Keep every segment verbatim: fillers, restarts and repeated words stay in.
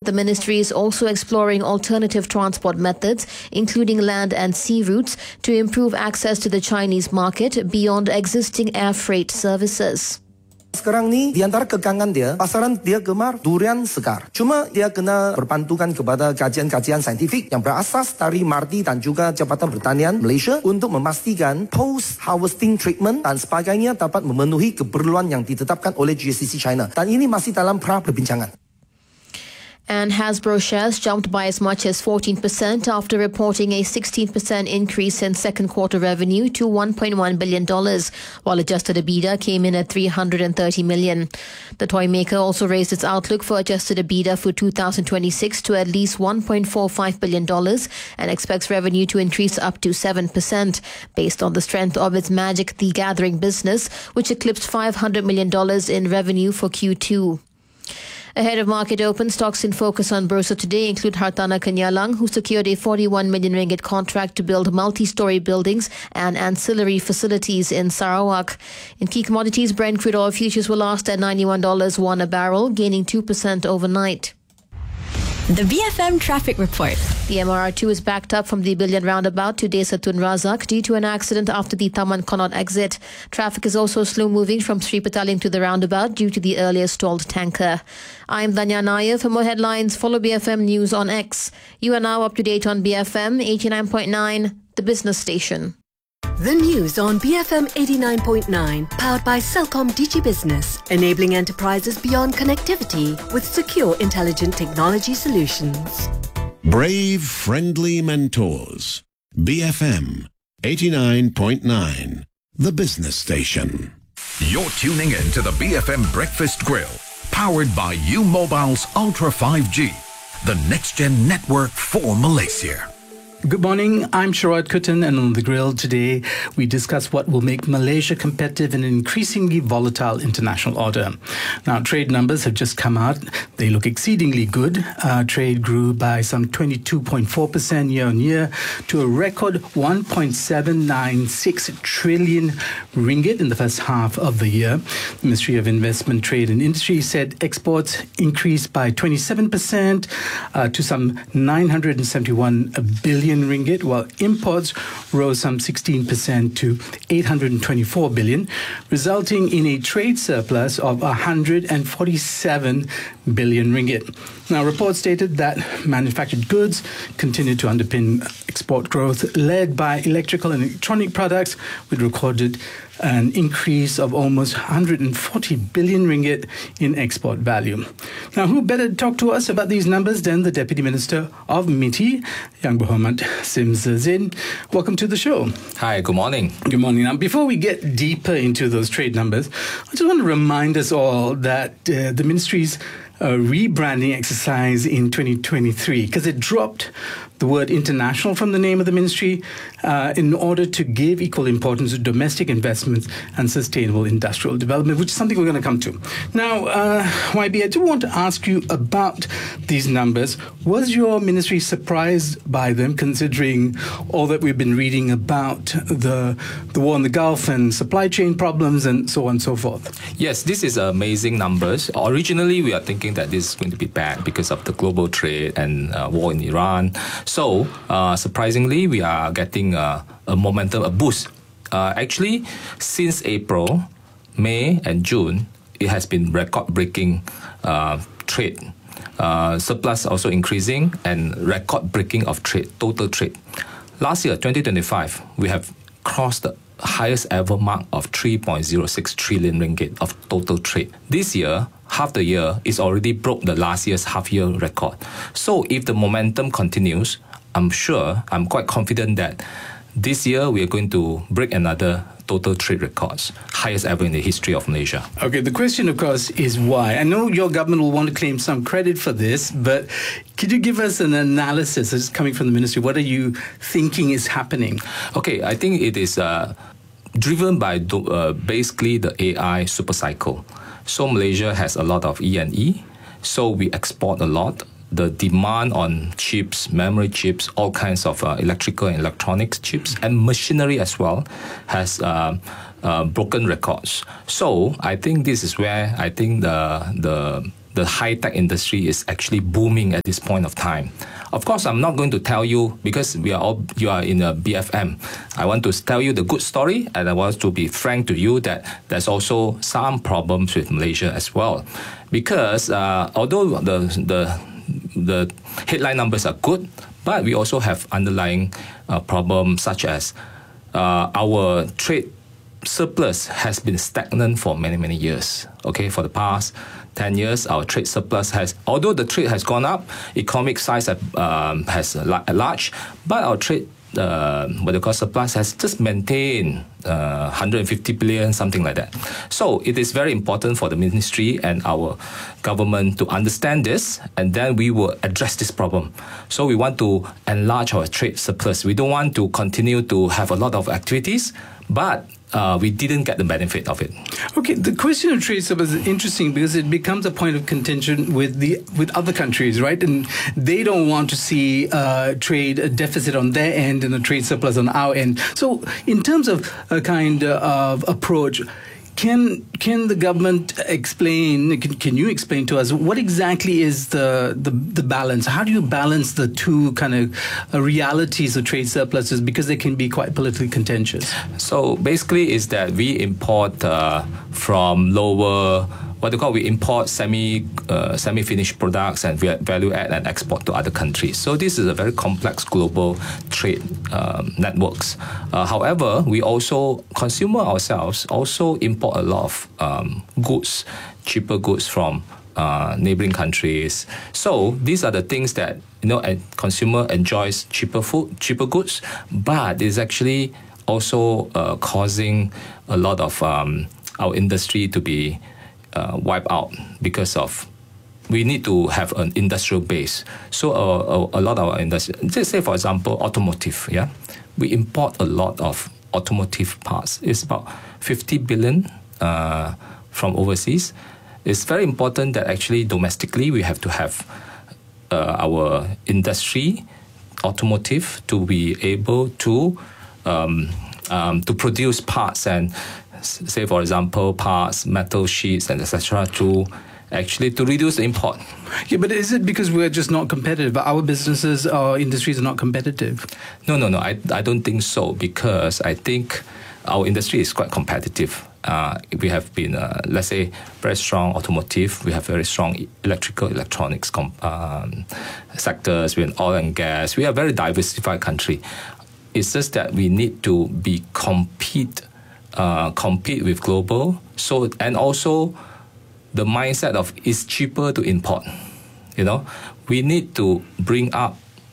the ministry is also exploring alternative transport methods, including land and sea routes, to improve access to the Chinese market beyond existing air freight services. Sekarang ni di antara kekangan dia, pasaran dia gemar durian segar. Cuma dia kena berpantukan kepada kajian-kajian saintifik yang berasas dari Marti dan juga Jabatan Pertanian Malaysia untuk memastikan post-harvesting treatment dan sebagainya dapat memenuhi keperluan yang ditetapkan oleh G C C China. Dan ini masih dalam pra perbincangan. And Hasbro shares jumped by as much as fourteen percent after reporting a sixteen percent increase in second quarter revenue to one point one billion dollars, while adjusted EBITDA came in at three hundred thirty million dollars. The toy maker also raised its outlook for adjusted EBITDA for two thousand twenty-six to at least one point four five billion dollars and expects revenue to increase up to seven percent, based on the strength of its Magic the Gathering business, which eclipsed five hundred million dollars in revenue for Q two. Ahead of market open, stocks in focus on Bursa today include Hartana Kanyalang, who secured a forty-one million ringgit contract to build multi-story buildings and ancillary facilities in Sarawak. In key commodities, Brent crude oil futures were last at ninety-one dollars one a barrel, gaining two percent overnight. The B F M Traffic Report. The M R R two is backed up from the Billion Roundabout to Desa Tun Razak due to an accident after the Taman Connaught exit. Traffic is also slow moving from Sri Petaling to the roundabout due to the earlier stalled tanker. I'm Danya Nair. For more headlines, follow B F M News on X. You are now up to date on B F M eighty-nine point nine, the business station. The news on B F M eighty-nine point nine, powered by Celcom Digi Business, enabling enterprises beyond connectivity with secure, intelligent technology solutions. Brave, friendly mentors. B F M eighty-nine point nine, the business station. You're tuning in to the B F M Breakfast Grill, powered by U Mobile's Ultra five G, the next-gen network for Malaysia. Good morning, I'm Sharad Kuttan, and on The Grill today we discuss what will make Malaysia competitive in an increasingly volatile international order. Now, trade numbers have just come out. They look exceedingly good. Uh, trade grew by some twenty-two point four percent year on year to a record one point seven nine six trillion ringgit in the first half of the year. The Ministry of Investment, Trade and Industry said exports increased by twenty-seven percent uh, to some nine hundred seventy-one billion ringgit, while imports rose some sixteen percent to eight hundred twenty-four billion, resulting in a trade surplus of one hundred forty-seven billion ringgit. Now, reports stated that manufactured goods continued to underpin export growth, led by electrical and electronic products, which recorded an increase of almost one hundred forty billion ringgit in export value. Now, who better talk to us about these numbers than the Deputy Minister of M I T, Yang Berhormat Sim Zain. Welcome to the show. Hi, good morning. Good morning. Now, before we get deeper into those trade numbers, I just want to remind us all that uh, the ministry's uh, rebranding exercise in twenty twenty-three, because it dropped the word international from the name of the ministry uh, in order to give equal importance to domestic investments and sustainable industrial development, which is something we're going to come to. Now, uh, Y B, I do want to ask you about these numbers. Was your ministry surprised by them, considering all that we've been reading about the, the war in the Gulf and supply chain problems and so on and so forth? Yes, this is amazing numbers. Originally, we are thinking that this is going to be bad because of the global trade and uh, war in Iran. So, uh, surprisingly, we are getting uh, a momentum, a boost. Uh, actually, since April, May and June, it has been record-breaking uh, trade. Uh, surplus also increasing and record-breaking of trade, total trade. Last year, twenty twenty-five, we have crossed the highest ever mark of three point zero six trillion ringgit of total trade. This year, half the year is already broke the last year's half-year record. So if the momentum continues, I'm sure, I'm quite confident that this year we are going to break another total trade records, highest ever in the history of Malaysia. Okay, the question, of course, is why. I know your government will want to claim some credit for this, but could you give us an analysis that's coming from the ministry? What are you thinking is happening? Okay, I think it is uh, driven by uh, basically the A I super cycle. So Malaysia has a lot of E and E, so we export a lot. The demand on chips, memory chips, all kinds of uh, electrical and electronics chips, and machinery as well, has uh, uh, broken records. So I think this is where I think the the the high-tech industry is actually booming at this point of time. Of course, I'm not going to tell you because we are all you are in a B F M. I want to tell you the good story, and I want to be frank to you that there's also some problems with Malaysia as well, because uh, although the the the headline numbers are good, but we also have underlying uh, problems such as uh, our trade surplus has been stagnant for many many years. Okay, for the past ten years, our trade surplus has, although the trade has gone up, economic size have, um, has enlarged, but our trade, uh, what they call surplus, has just maintained uh, one hundred fifty billion, something like that. So it is very important for the ministry and our government to understand this, and then we will address this problem. So we want to enlarge our trade surplus. We don't want to continue to have a lot of activities, but Uh, we didn't get the benefit of it. Okay, the question of trade surplus is interesting because it becomes a point of contention with the with other countries, right? And they don't want to see uh, trade a deficit on their end and a trade surplus on our end. So, in terms of a kind of approach, Can can the government explain? Can, can you explain to us what exactly is the, the the balance? How do you balance the two kind of uh, realities of trade surpluses, because they can be quite politically contentious? So basically, is that we import uh, from lower. What they call we import semi uh, semi finished products and value add and export to other countries. So this is a very complex global trade um, networks. Uh, however, we also consumer ourselves also import a lot of um, goods, cheaper goods from uh, neighboring countries. So these are the things that you know a consumer enjoys cheaper food, cheaper goods, but it's actually also uh, causing a lot of um, our industry to be Uh, wipe out because of we need to have an industrial base. So uh, a, a lot of our industry, just say for example, automotive. Yeah, we import a lot of automotive parts. It's about fifty billion uh, from overseas. It's very important that actually domestically we have to have uh, our industry, automotive, to be able to um, um, to produce parts and. Say for example, parts, metal sheets, and et cetera, to actually to reduce the import. Yeah, but is it because we're just not competitive? Our businesses, our industries are not competitive? No, no, no. I I don't think so, because I think our industry is quite competitive. Uh, we have been, uh, let's say, very strong automotive. We have very strong electrical, electronics comp- um, sectors. We're in oil and gas. We are a very diversified country. It's just that we need to be compete. Uh, compete with global, so and also the mindset of it's cheaper to import. You know, we need to bring up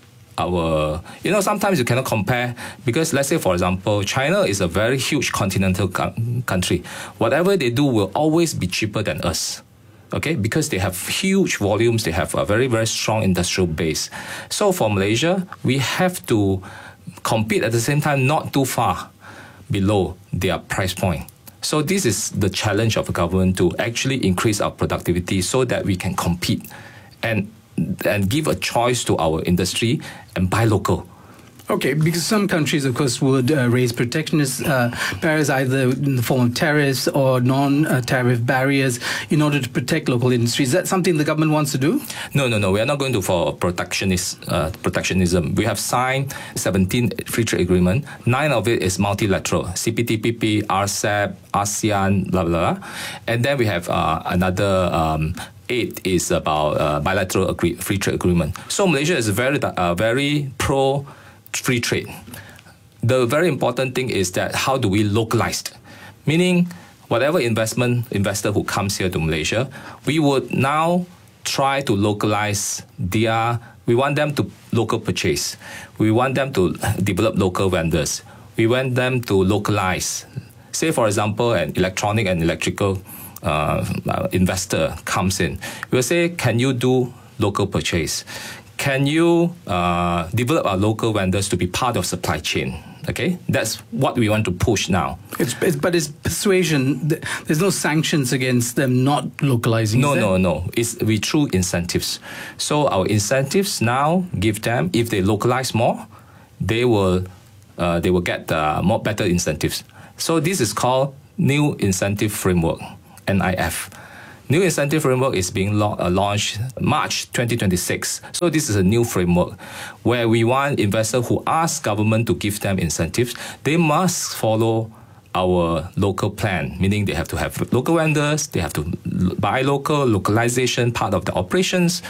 our. You know, sometimes you cannot compare, because let's say for example, China is a very huge continental co- country. Whatever they do will always be cheaper than us. Okay, because they have huge volumes, they have a very very strong industrial base. So for Malaysia, we have to compete at the same time, not too far below their price point. So this is the challenge of the government, to actually increase our productivity so that we can compete and and give a choice to our industry and buy local. Okay, because some countries, of course, would uh, raise protectionist uh, barriers, either in the form of tariffs or non-tariff barriers, in order to protect local industries. Is that something the government wants to do? No, no, no. We are not going to for protectionist uh, protectionism. We have signed seventeen free trade agreement. Nine of it is multilateral: C P T P P, R C E P, ASEAN, blah blah blah. And then we have uh, another. Um, Eight is about uh, bilateral agree- free trade agreement. So Malaysia is very, uh, very pro free trade. The very important thing is that how do we localize? Meaning, whatever investment investor who comes here to Malaysia, we would now try to localize their. We want them to local purchase. We want them to develop local vendors. We want them to localize. Say for example, an electronic and electrical. Uh, investor comes in, we'll say, can you do local purchase? Can you uh, develop our local vendors to be part of supply chain? Okay, that's what we want to push now. It's, it's but it's persuasion. There's no sanctions against them not localizing. No, no, no. It's we through incentives. So our incentives now give them, if they localize more, they will uh, they will get uh, more better incentives. So this is called New Incentive Framework. N I F. New incentive framework is being lo- uh, launched March twenty twenty-six. So this is a new framework where we want investors who ask government to give them incentives, they must follow our local plan, meaning they have to have local vendors, they have to buy local, localization part of the operations,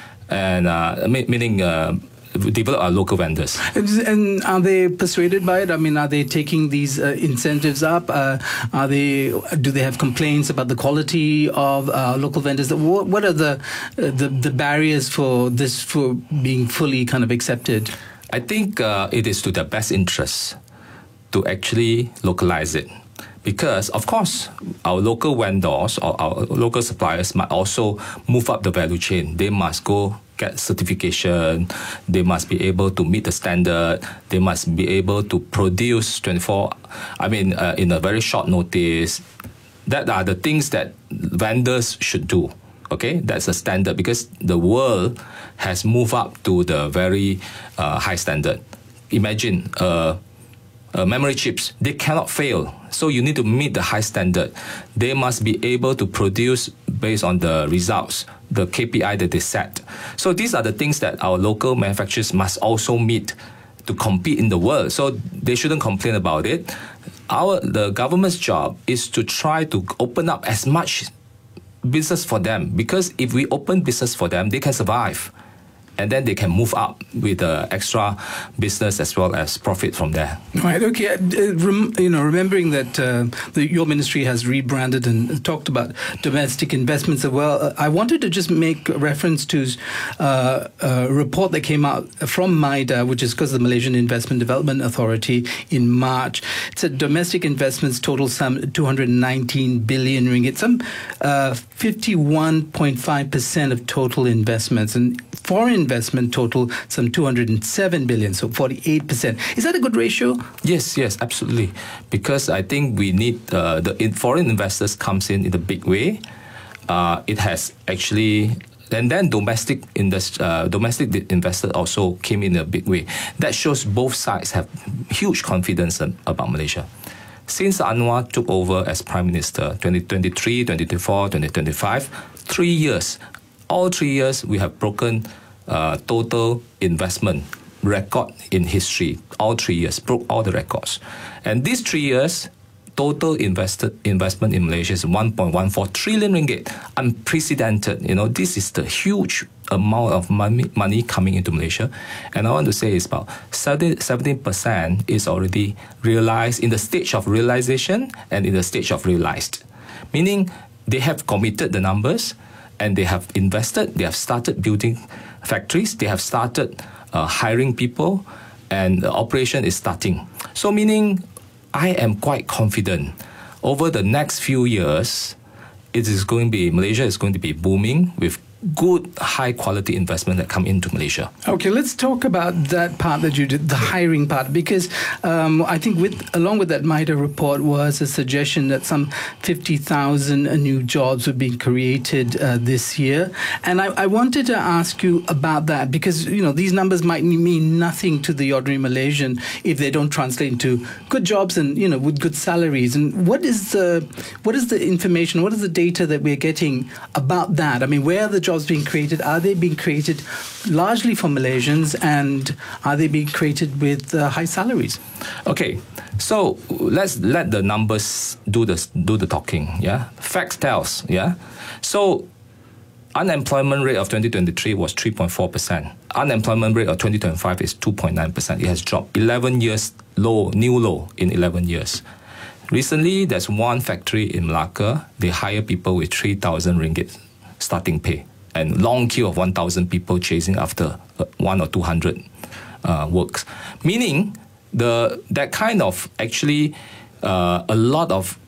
and uh, meaning uh, develop our local vendors. And are they persuaded by it? I mean, are they taking these uh, incentives up? Uh, are they? Do they have complaints about the quality of uh, local vendors? What, what are the, uh, the the barriers for this for being fully kind of accepted? I think uh, it is to their best interest to actually localize it. Because, of course, our local vendors or our local suppliers might also move up the value chain. They must go get certification. They must be able to meet the standard. They must be able to produce twenty-four, I mean, uh, in a very short notice. That are the things that vendors should do. Okay, that's a standard because the world has moved up to the very uh, high standard. Imagine, uh, Uh, memory chips, they cannot fail. So you need to meet the high standard. They must be able to produce based on the results, the K P I that they set. So these are the things that our local manufacturers must also meet to compete in the world. So they shouldn't complain about it. Our the government's job is to try to open up as much business for them, because if we open business for them, they can survive. And then they can move up with uh, extra business as well as profit from there. Right. Okay. Uh, rem, you know, remembering that uh, the, your ministry has rebranded and talked about domestic investments as well, uh, I wanted to just make reference to uh, a report that came out from MIDA, which is because of the Malaysian Investment Development Authority, in March. It said domestic investments total some two hundred nineteen billion ringgit, some uh, fifty-one point five percent of total investments, and foreign investment total some two hundred seven billion, so forty-eight percent. Is that a good ratio? Yes, yes, absolutely. Because I think we need uh, the in foreign investors comes in in a big way. Uh, it has actually, and then domestic industry, uh, domestic investors also came in a big way. That shows both sides have huge confidence about Malaysia. Since Anwar took over as Prime Minister, twenty twenty-three, twenty twenty-four, twenty twenty-five, three years, all three years we have broken Uh, total investment record in history. All three years broke all the records, and these three years, total invested investment in Malaysia is one point one four trillion ringgit, unprecedented. You know, this is the huge amount of money money coming into Malaysia, and I want to say it's about seventeen percent is already realized in the stage of realization and in the stage of realized, meaning they have committed the numbers and they have invested. They have started building factories, they have started uh, hiring people, and the operation is starting. So meaning, I am quite confident over the next few years, it is going to be, Malaysia is going to be booming with good, high-quality investment that come into Malaysia. Okay, let's talk about that part that you did, the hiring part, because um, I think with along with that MIDA report was a suggestion that some fifty thousand new jobs were being created uh, this year. And I, I wanted to ask you about that because, you know, these numbers might mean nothing to the ordinary Malaysian if they don't translate into good jobs and, you know, with good salaries. And what is the, what is the information, what is the data that we're getting about that? I mean, where are the jobs being created? Are they being created largely for Malaysians, and are they being created with uh, high salaries? Okay, so let's let the numbers do the do the talking. Yeah, facts tells. Yeah, so unemployment rate of twenty twenty-three was three point four percent. Unemployment rate of twenty twenty-five is two point nine percent. It has dropped eleven years low, new low in eleven years. Recently, there's one factory in Malacca. They hire people with three thousand ringgit starting pay, and long queue of one thousand people chasing after one or two hundred uh, works. Meaning, the that kind of actually uh, a lot of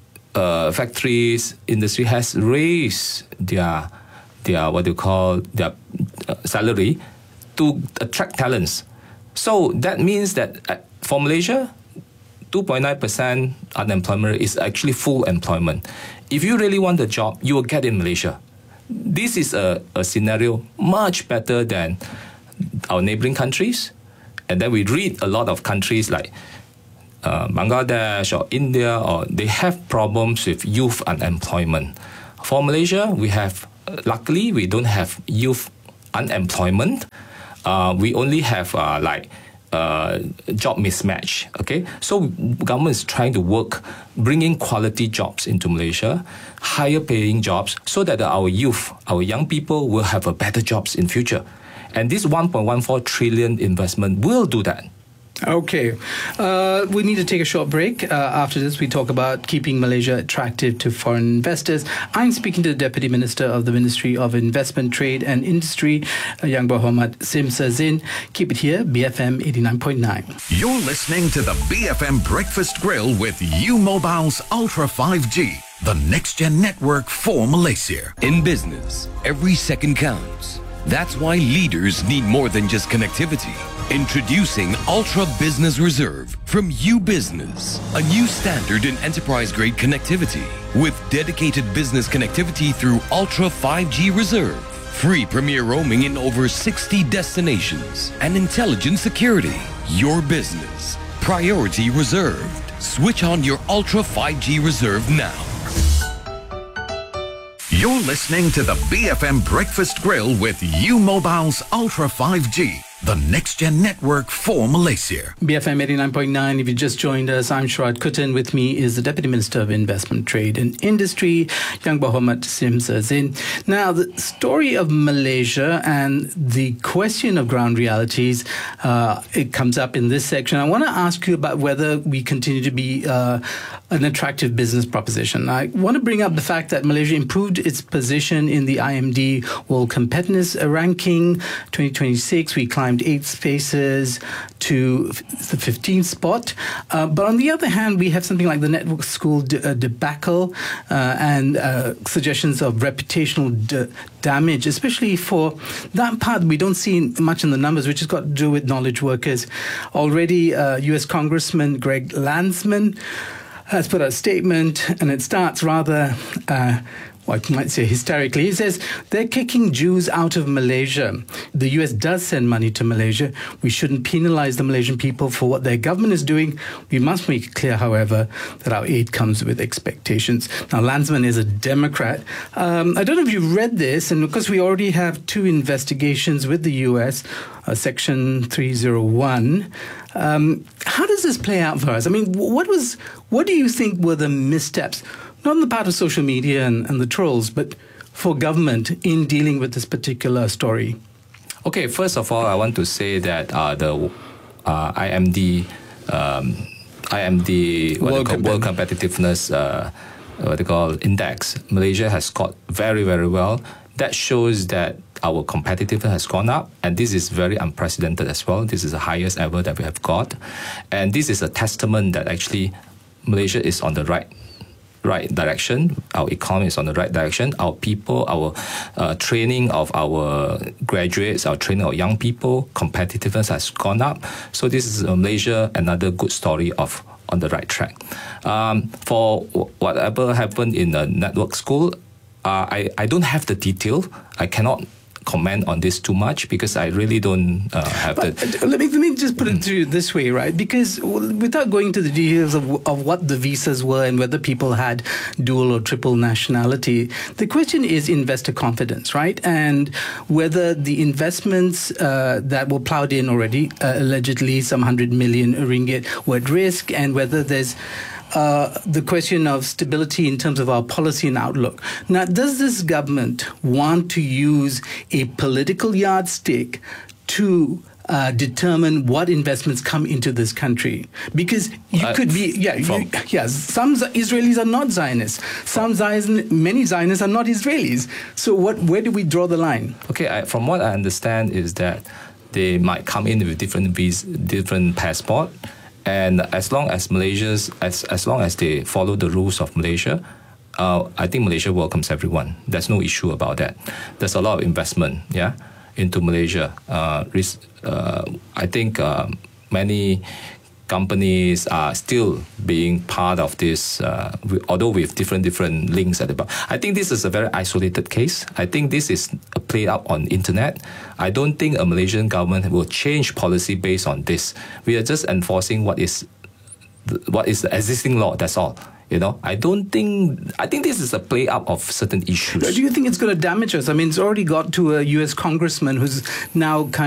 uh, factories, industry has raised their their what do you call their uh, salary to attract talents. So that means that uh, for Malaysia, two point nine percent unemployment is actually full employment. If you really want a job, you will get in Malaysia. This is a, a scenario much better than our neighboring countries. And then we read a lot of countries like uh, Bangladesh or India, or they have problems with youth unemployment. For Malaysia, we have, luckily, we don't have youth unemployment. Uh, we only have uh, like uh, job mismatch. Okay, so government is trying to work, bringing quality jobs into Malaysia, higher paying jobs, so that our youth, our young people will have a better jobs in future. And this one point one four trillion investment will do that. Okay. Uh, we need to take a short break. Uh, after this, we talk about keeping Malaysia attractive to foreign investors. I'm speaking to the Deputy Minister of the Ministry of Investment, Trade and Industry, uh, Yang Berhormat Sim Sazin. Keep it here, B F M eighty-nine point nine. You're listening to the B F M Breakfast Grill with U Mobile's Ultra five G, the next-gen network for Malaysia. In business, every second counts. That's why leaders need more than just connectivity. Introducing Ultra Business Reserve from U Business, a new standard in enterprise-grade connectivity with dedicated business connectivity through Ultra five G Reserve, free premier roaming in over sixty destinations, and intelligent security. Your business, priority reserved. Switch on your Ultra five G Reserve now. You're listening to the B F M Breakfast Grill with U Mobile's Ultra five G, the next-gen network for Malaysia. B F M eighty-nine point nine, if you just joined us, I'm Sharad Kuttan. With me is the Deputy Minister of Investment, Trade and Industry, Yang Berhormat Sim Sazin. Now, the story of Malaysia and the question of ground realities, uh, it comes up in this section. I want to ask you about whether we continue to be uh, an attractive business proposition. I want to bring up the fact that Malaysia improved its position in the I M D World Competitiveness Ranking twenty twenty-six. We climbed eight spaces to the fifteenth spot. Uh, but on the other hand, we have something like the Network School de- uh, debacle uh, and uh, suggestions of reputational d- damage, especially for that part we don't see much in the numbers, which has got to do with knowledge workers. Already, uh, U S Congressman Greg Landsman has put out a statement, and it starts rather... Uh, I might say hysterically. He says, they're kicking Jews out of Malaysia. The U S does send money to Malaysia. We shouldn't penalize the Malaysian people for what their government is doing. We must make it clear, however, that our aid comes with expectations. Now, Landsman is a Democrat. Um, I don't know if you've read this, and because we already have two investigations with the U S, uh, Section three oh one, um, how does this play out for us? I mean, what was, what do you think were the missteps? Not on the part of social media and, and the trolls, but for government in dealing with this particular story? Okay, first of all, I want to say that uh, the uh, I M D, um, I M D what World, call, World Competitiveness, uh, what they call index, Malaysia has scored very, very well. That shows that our competitiveness has gone up, and this is very unprecedented as well. This is the highest ever that we have got, and this is a testament that actually Malaysia is on the right. right direction. Our economy is on the right direction. Our people, our uh, training of our graduates, our training of young people, competitiveness has gone up. So this is uh, Malaysia, another good story of on the right track. Um, for w- whatever happened in the network school, uh, I, I don't have the detail. I cannot comment on this too much because I really don't uh, have but, the... Let me, let me just put it to you this way, right? Because without going into the details of, of what the visas were and whether people had dual or triple nationality, the question is investor confidence, right? And whether the investments uh, that were plowed in already, uh, allegedly some hundred million ringgit, were at risk, and whether there's Uh, the question of stability in terms of our policy and outlook. Now, does this government want to use a political yardstick to uh, determine what investments come into this country? Because you uh, could be, yeah, you, yeah. Some Israelis are not Zionists. Some Zion, many Zionists are not Israelis. So, what? Where do we draw the line? Okay, I, from what I understand is that they might come in with different vis, different passport. And as long as Malaysia's, as, as long as they follow the rules of Malaysia, uh, I think Malaysia welcomes everyone. There's no issue about that. There's a lot of investment, yeah, into Malaysia. Uh, uh, I think uh, many companies are still being part of this, uh, although with different different links at the back. I think this is a very isolated case. I think this is a play up on internet. I don't think a Malaysian government will change policy based on this. We are just enforcing what is what is the existing law. That's all. You know, I don't think, I think this is a play up of certain issues. Do you think it's going to damage us? I mean, it's already got to a U S congressman who's now kind